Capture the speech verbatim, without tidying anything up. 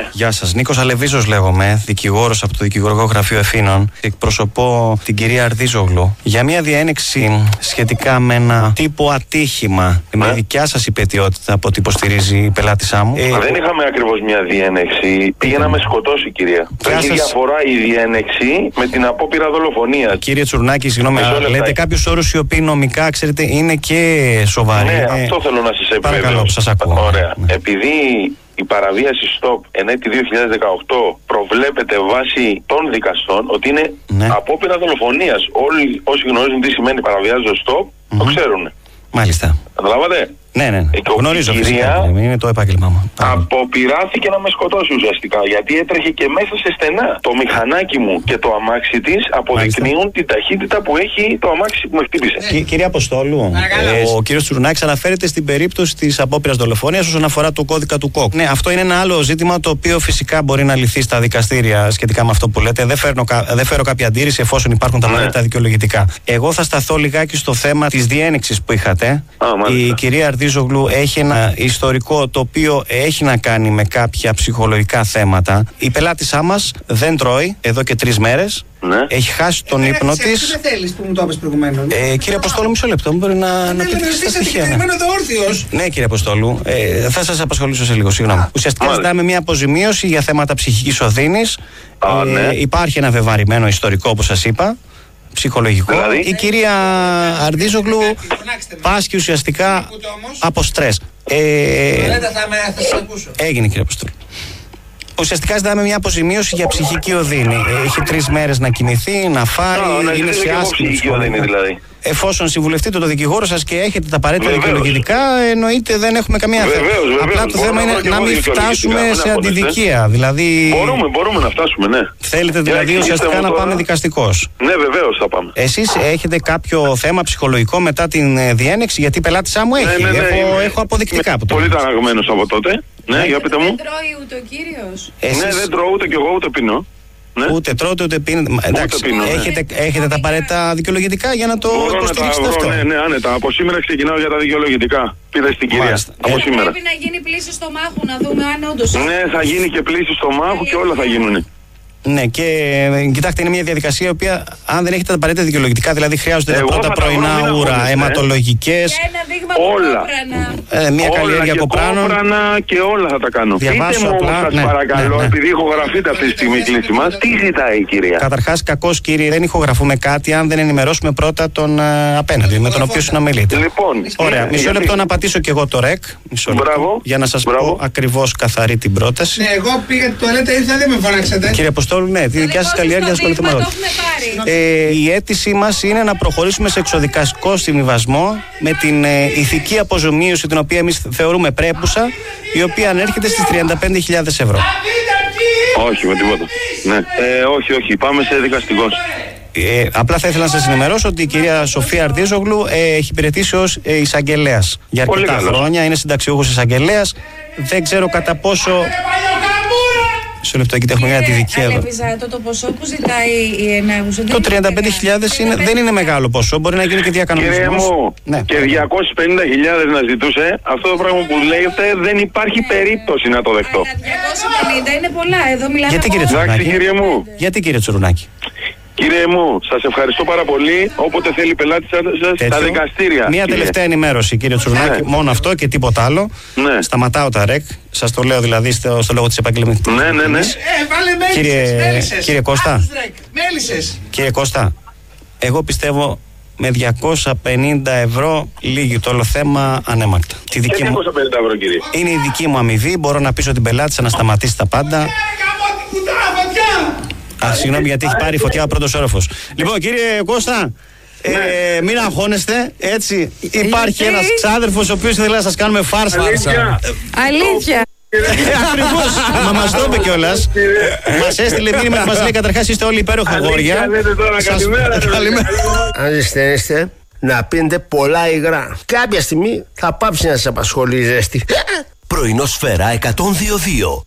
Ναι. Γεια σας. Νίκος Αλεβίζος λέγομαι, δικηγόρος από το Δικηγορικό Γραφείο Ευθύνων. Εκπροσωπώ την κυρία Αρδίζογλου για μια διένεξη σχετικά με ένα τύπο ατύχημα. Ναι. Με δικιά σας υπαιτιότητα από ό,τι υποστηρίζει η πελάτησά μου. Ε, δεν είχαμε ακριβώς μια διένεξη. Πήγε να με σκοτώσει, κυρία. Έχει σας... διαφορά η διένεξη με την απόπειρα δολοφονίας. Κύριε Τσουρνάκη, συγγνώμη, λέτε κάποιους όρους οι οποίοι νομικά, ξέρετε, είναι και σοβαροί. Ναι, ε... αυτό θέλω να σας επιβεβαιώσω. Παρακαλώ, σας ακούω. Ωραία. Ναι. Επειδή η παραβίαση stop εν έτη δύο χιλιάδες δεκαοκτώ προβλέπεται βάσει των δικαστών ότι είναι ναι. απόπειρα δολοφονίας. Όλοι όσοι γνωρίζουν τι σημαίνει παραβιάζω stop, mm-hmm. το ξέρουν. Μάλιστα. Καταλάβατε. Ναι, ναι, ναι. Ε, γνωρίζω η κυρία φυσικά, είναι το επάγγελμά μου. αποπειράθηκε να με σκοτώσει ουσιαστικά, γιατί έτρεχε και μέσα σε στενά. Το μηχανάκι μου και το αμάξι της αποδεικνύουν Μάλιστα. την ταχύτητα που έχει το αμάξι που με χτύπησε. Ναι. Κύριε Αποστόλου, ε, ο κύριος Τσουρνάκης αναφέρεται στην περίπτωση της απόπειρας δολοφονίας όσον αφορά το κώδικα του ΚΟΚ. Ναι, αυτό είναι ένα άλλο ζήτημα το οποίο φυσικά μπορεί να λυθεί στα δικαστήρια σχετικά με αυτό που λέτε. Δεν, φέρνω, δεν φέρω κάποια αντίρρηση εφόσον υπάρχουν τα απαραίτητα ναι. δικαιολογητικά. Εγώ θα σταθώ λιγάκι στο θέμα της διένεξης που είχατε. Α, η κυρία Αρδίζογλου έχει ένα ιστορικό το οποίο έχει να κάνει με κάποια ψυχολογικά θέματα. Η πελάτησά μας δεν τρώει εδώ και τρεις μέρες. Ναι. Έχει χάσει τον ε, ύπνο της. Δεν θέλεις που μου το είπες προηγουμένως. Ε, κύριε Αποστόλου, μισό λεπτό. Μπορεί να, να πείτε στα στοιχεία. Ναι. ναι, κύριε Αποστόλου, ε, θα σας απασχολήσω σε λίγο. Συγγνώμη. Ουσιαστικά Μάλιστα. ζητάμε μια αποζημίωση για θέματα ψυχικής οδύνης. Α, ναι. ε, υπάρχει ένα βεβαρημένο ιστορικό, όπως σας είπα. Ψυχολογικό. Δηλαδή? Η κυρία Αρδίζογλου πάσχει ουσιαστικά από στρες. Ε, έγινε, κύριε Αποστόλου. Ουσιαστικά ζητάμε μια αποζημίωση για ψυχική οδύνη. Έχει τρεις μέρες να κοιμηθεί, να φάει, no, είναι σε άσχημη ψυχική δηλαδή. Εφόσον συμβουλευτείτε το δικηγόρο σας και έχετε τα απαραίτητα δικαιολογητικά, εννοείται δεν έχουμε καμία θέμα. Απλά το θέμα είναι να μην φτάσουμε σε αντιδικία. Δηλαδή... Μπορούμε, μπορούμε να φτάσουμε, ναι. Θέλετε δηλαδή ουσιαστικά να πάμε δικαστικός. Ναι, βεβαίως θα πάμε. Εσείς έχετε κάποιο θέμα ψυχολογικό μετά την διένεξη, γιατί η πελάτησά μου έχει. Ναι, ναι, ναι, έχω, είμαι, έχω αποδεικτικά από το. Πολύ ταραγμένος από τότε. Ναι, για πείτε μου. Δεν τρώει ούτε ο κύριος. Ναι, δεν τρώω ούτε κι εγώ ούτε πίνω. Ναι. Ούτε τρώτε ούτε πίνετε. Εντάξει, ούτε πίνω, ναι. έχετε, έχετε τα απαραίτητα δικαιολογητικά για να το Μπορώ υποστηρίξετε να τα αυτό. βρω, ναι, ναι, άνετα. Από σήμερα ξεκινάω για τα δικαιολογητικά. Πείτε στην κυρία. Μάλιστα. Από ε, σήμερα. Πρέπει να γίνει πλήση στο μάχου, να δούμε αν όντως. Ναι, θα γίνει και πλήση στο μάχου και όλα θα γίνουν. Ναι, και κοιτάξτε, είναι μια διαδικασία η οποία, αν δεν έχετε τα απαραίτητα δικαιολογητικά, δηλαδή χρειάζονται τα πρώτα πρωινά ούρα, αιματολογικές. Και ένα δείγμα όλα. κοπράνα. Ε, μια όλα καλλιέργεια και κοπράνων. κόπρανα και όλα θα τα κάνω. Διαβάσω Πείτε μου απλά, όμως, σας ναι, παρακαλώ, ναι, ναι. επειδή ηχογραφείτε αυτή τη στιγμή η κλήση μας, τι ζητάει η κυρία. Καταρχάς, κακώς κύριε, δεν ηχογραφούμε κάτι αν δεν ενημερώσουμε πρώτα τον uh, απέναντι, με τον οποίο συνομιλείτε. Λοιπόν, ωραία, μισό γιατί... λεπτό να πατήσω και εγώ το ρεκ. Μισό λεπτό, Μπράβο. για να σας Μπράβο. πω ακριβώς καθαρή την πρόταση. Ναι, εγώ πήγα το τουαλέτα, ήρθα, δεν με φωνάξατε. Κύριε Αποστόλου, ναι, τη δικιά σας καλλιέργεια ασχοληθούμε με ε, η αίτησή μας είναι να προχωρήσουμε σε εξοδικαστικό συμβιβασμό με την ε, ηθική αποζημίωση την οποία εμείς θεωρούμε πρέπουσα, η οποία ανέρχεται στις τριάντα πέντε χιλιάδες ευρώ. Όχι, με τίποτα. Ναι. Ε, όχι, όχι, πάμε σε δικαστικό. Ε, απλά θα ήθελα να σας ενημερώσω ότι η κυρία Σοφία Αρδίζογλου ε, έχει υπηρετήσει ως ε, εισαγγελέας για αρκετά χρόνια, είναι συνταξιούχος εισαγγελέας. Δεν ξέρω κατά πόσο. Σε λεπτό, εκεί έχουμε μια αντιδικία εδώ. Το, το ποσό που ζητάει η ενάγουσα. Το τριάντα πέντε χιλιάδες είναι, δεν είναι μεγάλο ποσό, μπορεί να γίνει και διακανονισμός. Κύριε μου, ναι. Και διακόσιες πενήντα χιλιάδες να ζητούσε, αυτό το πράγμα που λέτε δεν υπάρχει περίπτωση να το δεχτώ. διακόσια πενήντα είναι πολλά, εδώ μιλάμε. Γιατί κύριε Τσουρουνάκη, κύριε μου. Γιατί κύριε Τσουρουνάκη. Κύριε μου, σας ευχαριστώ πάρα πολύ. Όποτε θέλει πελάτη σας στα δικαστήρια. Μία κύριε. τελευταία ενημέρωση, κύριε Τσουρουνάκη. Ναι. Μόνο αυτό και τίποτα άλλο. Ναι. Σταματάω τα ρεκ. Σας το λέω δηλαδή στο, στο λόγο της επαγγελματικής. Ναι, ναι, ναι. Ε, βάλε μέλισσες, κύριε, μέλισσες. κύριε Κώστα. Μέλισσες. Κύριε Κώστα, εγώ πιστεύω με διακόσια πενήντα ευρώ λύγει το όλο θέμα ανέμακτα. Τη δική μου... διακόσια πενήντα ευρώ, κύριε. Είναι η δική μου αμοιβή. Μπορώ να πείσω την πελάτησα να σταματήσει τα πάντα. Α, συγγνώμη γιατί έχει πάρει φωτιά ο πρώτος όροφος. Λοιπόν, κύριε Κώστα, ε, μην αγχώνεστε. Έτσι, υπάρχει ένας ξάδερφος ο οποίος θέλει να σας κάνουμε φάρσα. Αλήθεια. Αλήθεια. Ακριβώς, μα μας το είπε κιόλας. Μας έστειλε μήνυμα και μας λέει καταρχάς είστε όλοι υπέροχα αγόρια. Καλημέρα. Αν ζεσταίνεστε, να πίνετε πολλά υγρά. Κάποια στιγμή θα πάψει να σας απασχολεί η ζέστη. Πρωινό Σφαίρα εκατόν δύο δύο.